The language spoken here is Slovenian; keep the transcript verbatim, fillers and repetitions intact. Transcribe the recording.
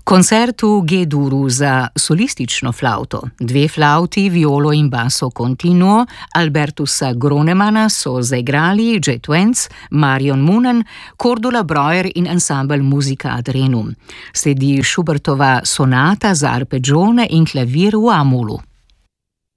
Koncertu G-duru za solistično flavto, dve flauti, violo in basso continuo Albertusa Gronemana so zaigrali Jet Wentz, Marion Munen, Cordula Breuer in ansambel Musica ad Renum. Sledi Schubertova sonata za arpeggione in klavir v A-molu.